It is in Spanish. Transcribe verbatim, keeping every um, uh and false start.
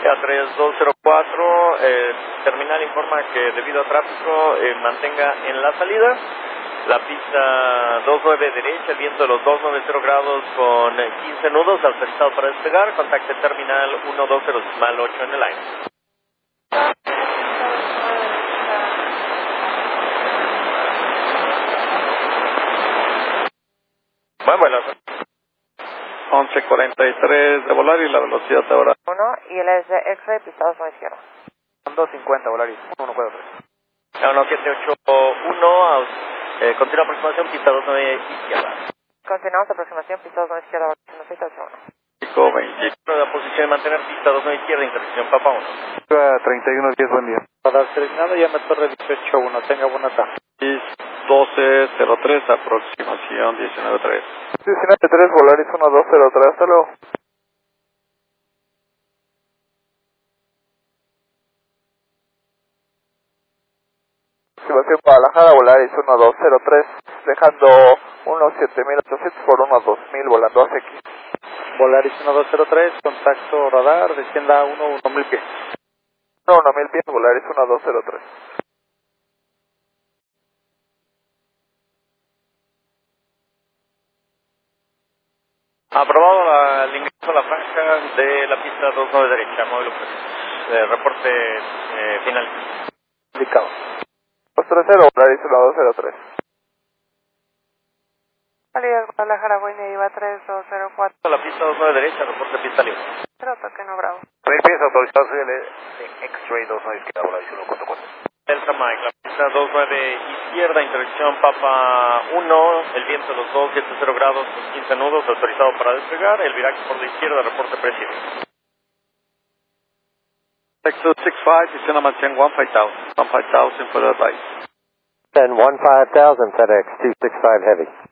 Velocidad tres dos cero cuatro, eh, terminal informa que debido a tráfico eh, mantenga en la salida. La pista dos nueve derecha, el viento de los doscientos noventa grados con quince nudos, autorizado para despegar. Contacte terminal uno dos cero ocho en el aire. Buen vuelo. once cuarenta y tres de volar y la velocidad ahora. uno y el es de X-ray, pista dos izquierda. dos cincuenta, volar y uno cuatro tres. uno siete ocho uno, eh, continua aproximación, pista dos nueve izquierda. Continuamos aproximación, pista dos izquierda, uno seis ocho uno. Pico veintiuno de posición de mantener pista dos nueve izquierda, intersección Papa uno. treinta y uno diez, buen día. Para seleccionado, llame Torre dieciocho uno, tenga buena tarde. doce cero tres, aproximación diecinueve tres. diecinueve tres, Volaris uno dos cero tres, hasta luego. Aproximación Guadalajara, Volaris uno dos cero tres, dejando uno siete mil ochocientos por uno dos mil, volando hacia aquí. Volaris uno dos cero tres, contacto radar, descienda a uno uno mil pies. uno mil pies, Volaris uno dos cero tres. Aprobado la, el ingreso a la franja de la pista dos nueve derecha, módulo eh, reporte eh, final. Indicado. dos tres cero, Volaris uno dos cero tres. Salida Guadalajara, Buena Iba tres dos cero cuatro. La pista dos nueve derecha, reporte pista libre. Cero toque no bravo. seis pies, autorizado, soy el X-ray dos nueve izquierda, Volaris uno cuatro cuatro. Delta Mike, la pista dos nueve izquierda, intersección Papa uno, el viento de los dos siete cero grados con quince nudos, autorizado para despegar, el viraje por la izquierda, reporte presidio. Texas six five, descend maintain one five thousand, one five thousand for the advice. Then one five thousand FedEx two six five Heavy.